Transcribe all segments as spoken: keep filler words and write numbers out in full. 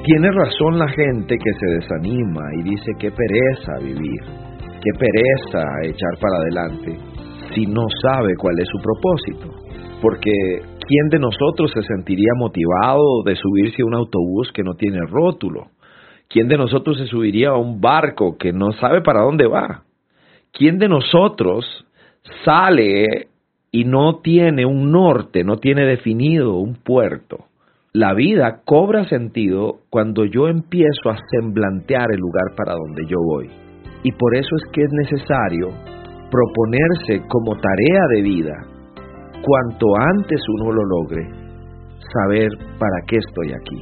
Tiene razón la gente que se desanima y dice qué pereza vivir, qué pereza echar para adelante, si no sabe cuál es su propósito. Porque ¿quién de nosotros se sentiría motivado de subirse a un autobús que no tiene rótulo? ¿Quién de nosotros se subiría a un barco que no sabe para dónde va? ¿Quién de nosotros sale y no tiene un norte, no tiene definido un puerto? La vida cobra sentido cuando yo empiezo a semblantear el lugar para donde yo voy. Y por eso es que es necesario proponerse como tarea de vida, cuanto antes uno lo logre, saber para qué estoy aquí.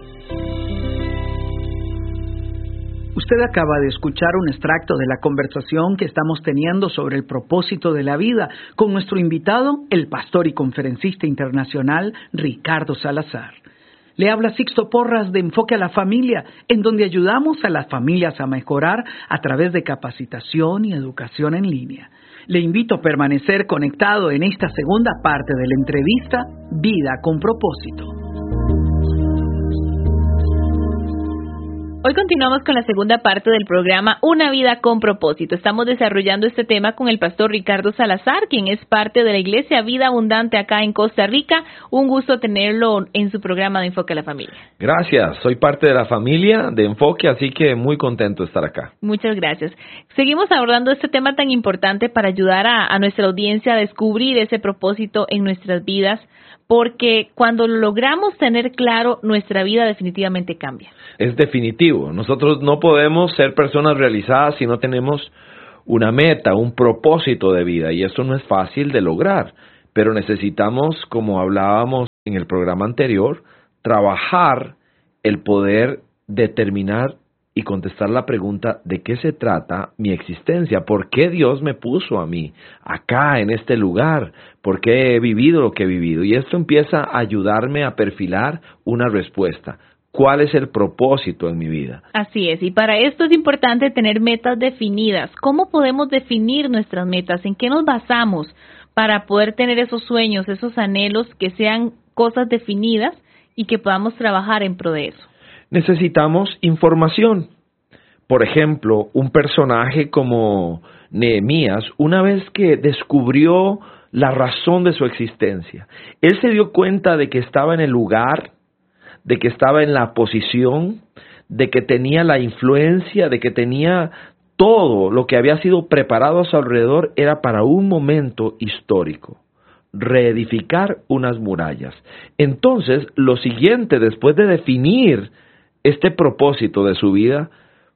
Usted acaba de escuchar un extracto de la conversación que estamos teniendo sobre el propósito de la vida con nuestro invitado, el pastor y conferencista internacional Ricardo Salazar. Le habla Sixto Porras de Enfoque a la Familia, en donde ayudamos a las familias a mejorar a través de capacitación y educación en línea. Le invito a permanecer conectado en esta segunda parte de la entrevista Vida con Propósito. Hoy continuamos con la segunda parte del programa Una vida con propósito. Estamos desarrollando este tema con el pastor Ricardo Salazar, quien es parte de la Iglesia Vida Abundante acá en Costa Rica. Un gusto tenerlo en su programa de Enfoque a la Familia. Gracias, soy parte de la familia de Enfoque, así que muy contento de estar acá. Muchas gracias. Seguimos abordando este tema tan importante para ayudar a, a nuestra audiencia a descubrir ese propósito en nuestras vidas, porque cuando logramos tener claro, nuestra vida definitivamente cambia. Es definitivo. Nosotros no podemos ser personas realizadas si no tenemos una meta, un propósito de vida, y eso no es fácil de lograr, pero necesitamos, como hablábamos en el programa anterior, trabajar el poder determinar y contestar la pregunta de qué se trata mi existencia, por qué Dios me puso a mí acá en este lugar, por qué he vivido lo que he vivido, y esto empieza a ayudarme a perfilar una respuesta. ¿Cuál es el propósito en mi vida? Así es, y para esto es importante tener metas definidas. ¿Cómo podemos definir nuestras metas? ¿En qué nos basamos para poder tener esos sueños, esos anhelos que sean cosas definidas y que podamos trabajar en pro de eso? Necesitamos información. Por ejemplo, un personaje como Nehemías, una vez que descubrió la razón de su existencia, él se dio cuenta de que estaba en el lugar, de que estaba en la posición, de que tenía la influencia, de que tenía todo lo que había sido preparado a su alrededor, era para un momento histórico, reedificar unas murallas. Entonces, lo siguiente, después de definir este propósito de su vida,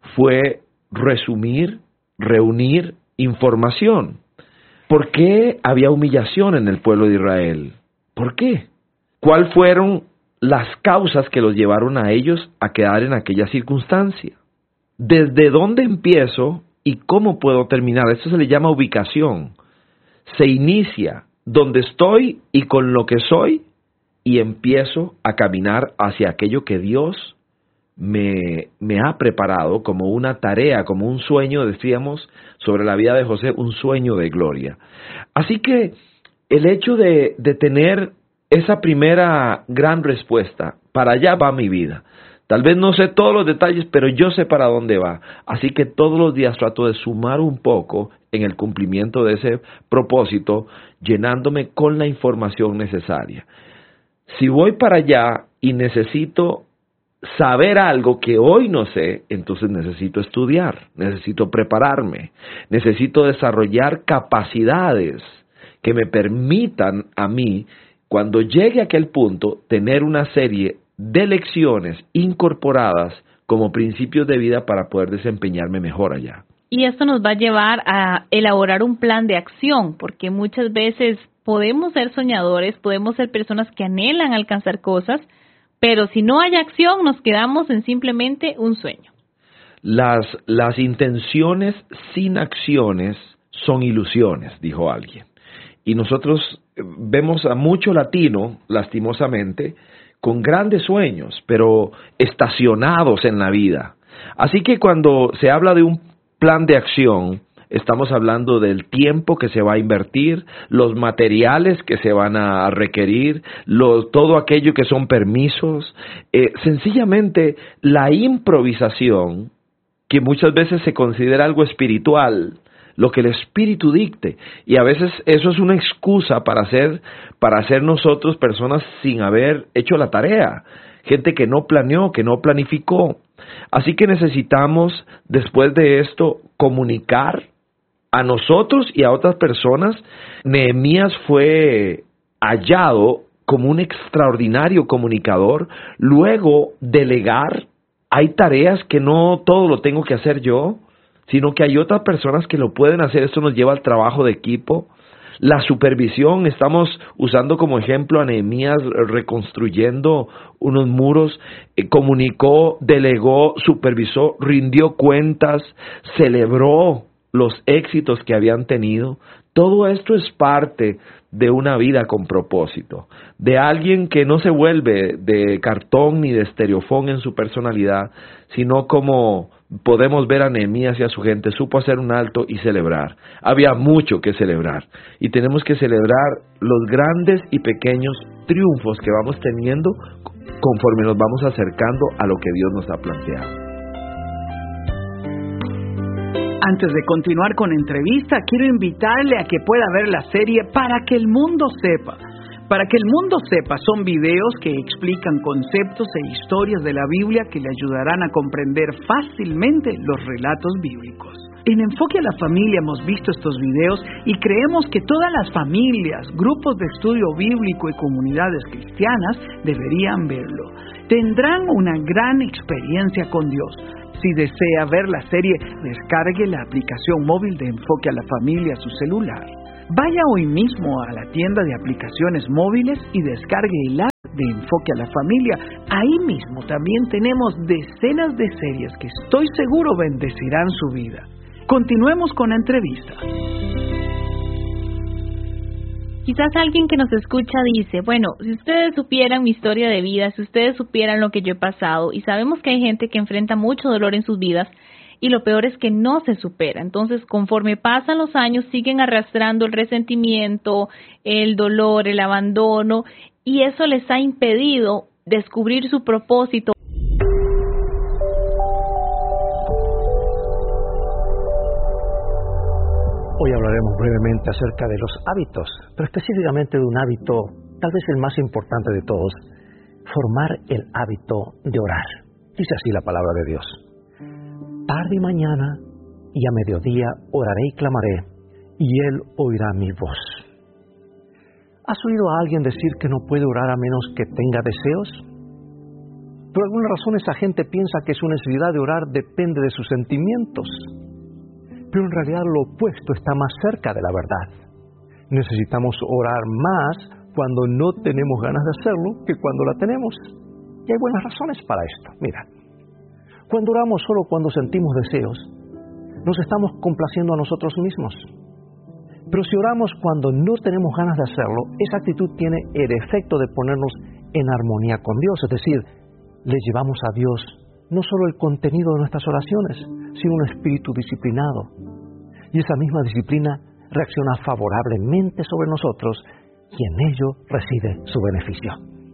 fue resumir, reunir información. ¿Por qué había humillación en el pueblo de Israel? ¿Por qué? ¿Cuáles fueron las causas que los llevaron a ellos a quedar en aquella circunstancia? ¿Desde dónde empiezo y cómo puedo terminar? Esto se le llama ubicación. Se inicia donde estoy y con lo que soy, y empiezo a caminar hacia aquello que Dios me, me ha preparado como una tarea, como un sueño, decíamos, sobre la vida de José, un sueño de gloria. Así que el hecho de, de tener esa primera gran respuesta, para allá va mi vida. Tal vez no sé todos los detalles, pero yo sé para dónde va. Así que todos los días trato de sumar un poco en el cumplimiento de ese propósito, llenándome con la información necesaria. Si voy para allá y necesito saber algo que hoy no sé, entonces necesito estudiar, necesito prepararme, necesito desarrollar capacidades que me permitan a mí, cuando llegue a aquel punto, tener una serie de lecciones incorporadas como principios de vida para poder desempeñarme mejor allá. Y esto nos va a llevar a elaborar un plan de acción, porque muchas veces podemos ser soñadores, podemos ser personas que anhelan alcanzar cosas, pero si no hay acción, nos quedamos en simplemente un sueño. Las, las intenciones sin acciones son ilusiones, dijo alguien. Y nosotros vemos a mucho latino, lastimosamente, con grandes sueños, pero estacionados en la vida. Así que cuando se habla de un plan de acción, Estamos hablando del tiempo que se va a invertir, los materiales que se van a requerir, los, todo aquello que son permisos. Eh, sencillamente, la improvisación, que muchas veces se considera algo espiritual, lo que el Espíritu dicte. Y a veces eso es una excusa para hacer, para hacer nosotros personas sin haber hecho la tarea. Gente que no planeó, que no planificó. Así que necesitamos, después de esto, comunicar a nosotros y a otras personas. Nehemías fue hallado como un extraordinario comunicador. Luego, delegar. Hay tareas que no todo lo tengo que hacer yo, sino que hay otras personas que lo pueden hacer. Esto nos lleva al trabajo de equipo. La supervisión, estamos usando como ejemplo a Nehemías reconstruyendo unos muros, eh, comunicó, delegó, supervisó, rindió cuentas, celebró los éxitos que habían tenido. Todo esto es parte de una vida con propósito, de alguien que no se vuelve de cartón ni de estereofón en su personalidad, sino como podemos ver a Nehemías y a su gente, supo hacer un alto y celebrar. Había mucho que celebrar y tenemos que celebrar los grandes y pequeños triunfos que vamos teniendo conforme nos vamos acercando a lo que Dios nos ha planteado. Antes de continuar con la entrevista, quiero invitarle a que pueda ver la serie Para que el mundo sepa. Para que el mundo sepa son videos que explican conceptos e historias de la Biblia que le ayudarán a comprender fácilmente los relatos bíblicos. En Enfoque a la Familia hemos visto estos videos y creemos que todas las familias, grupos de estudio bíblico y comunidades cristianas deberían verlo. Tendrán una gran experiencia con Dios. Si desea ver la serie, descargue la aplicación móvil de Enfoque a la Familia a su celular. Vaya hoy mismo a la tienda de aplicaciones móviles y descargue el app de Enfoque a la Familia. Ahí mismo también tenemos decenas de series que estoy seguro bendecirán su vida. Continuemos con la entrevista. Quizás alguien que nos escucha dice, bueno, si ustedes supieran mi historia de vida, si ustedes supieran lo que yo he pasado, y sabemos que hay gente que enfrenta mucho dolor en sus vidas, y lo peor es que no se supera. Entonces, conforme pasan los años, siguen arrastrando el resentimiento, el dolor, el abandono, y eso les ha impedido descubrir su propósito. Hoy hablaremos brevemente acerca de los hábitos, pero específicamente de un hábito, tal vez el más importante de todos, formar el hábito de orar. Dice así la palabra de Dios. Tarde y mañana y a mediodía oraré y clamaré, y Él oirá mi voz. ¿Has oído a alguien decir que no puede orar a menos que tenga deseos? Por alguna razón esa gente piensa que su necesidad de orar depende de sus sentimientos. Pero en realidad lo opuesto está más cerca de la verdad. Necesitamos orar más cuando no tenemos ganas de hacerlo que cuando la tenemos. Y hay buenas razones para esto. Mira, cuando oramos solo cuando sentimos deseos, nos estamos complaciendo a nosotros mismos. Pero si oramos cuando no tenemos ganas de hacerlo, esa actitud tiene el efecto de ponernos en armonía con Dios. Es decir, le llevamos a Dios no solo el contenido de nuestras oraciones, sino un espíritu disciplinado. Y esa misma disciplina reacciona favorablemente sobre nosotros y en ello reside su beneficio.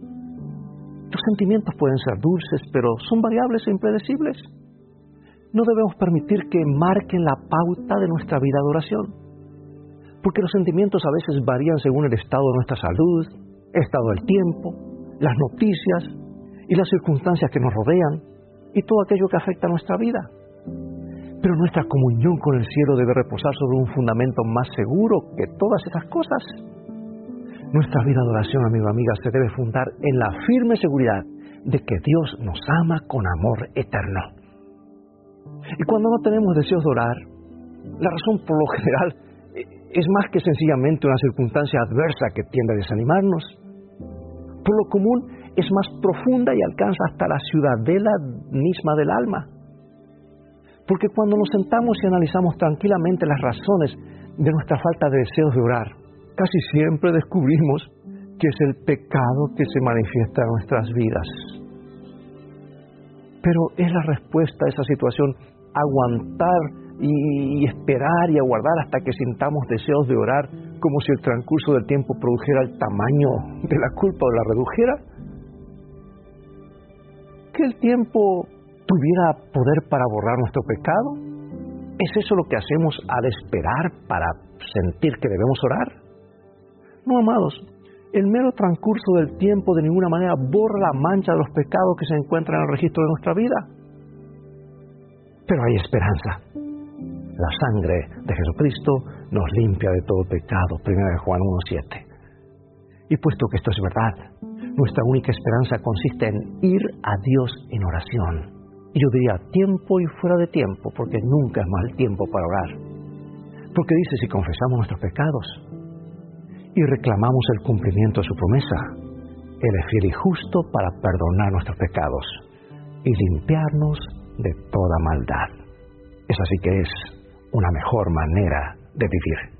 Los sentimientos pueden ser dulces, pero son variables e impredecibles. No debemos permitir que marquen la pauta de nuestra vida de oración, porque los sentimientos a veces varían según el estado de nuestra salud, el estado del tiempo, las noticias y las circunstancias que nos rodean, y todo aquello que afecta a nuestra vida. Pero nuestra comunión con el cielo debe reposar sobre un fundamento más seguro que todas esas cosas. Nuestra vida de oración, amigo, amiga, se debe fundar en la firme seguridad de que Dios nos ama con amor eterno. Y cuando no tenemos deseos de orar, la razón por lo general es más que sencillamente una circunstancia adversa que tiende a desanimarnos. Por lo común, es más profunda y alcanza hasta la ciudadela misma del alma. Porque cuando nos sentamos y analizamos tranquilamente las razones de nuestra falta de deseos de orar, casi siempre descubrimos que es el pecado que se manifiesta en nuestras vidas. Pero es la respuesta a esa situación aguantar y esperar y aguardar hasta que sintamos deseos de orar, como si el transcurso del tiempo produjera el tamaño de la culpa o la redujera. ¿Que el tiempo tuviera poder para borrar nuestro pecado? ¿Es eso lo que hacemos al esperar para sentir que debemos orar? No, amados, el mero transcurso del tiempo de ninguna manera borra la mancha de los pecados que se encuentran en el registro de nuestra vida. Pero hay esperanza. La sangre de Jesucristo nos limpia de todo pecado, primera de Juan uno siete. Y puesto que esto es verdad, nuestra única esperanza consiste en ir a Dios en oración. Y yo diría tiempo y fuera de tiempo, porque nunca es mal tiempo para orar. Porque dice, si confesamos nuestros pecados y reclamamos el cumplimiento de su promesa, Él es fiel y justo para perdonar nuestros pecados y limpiarnos de toda maldad. Esa sí que es una mejor manera de vivir.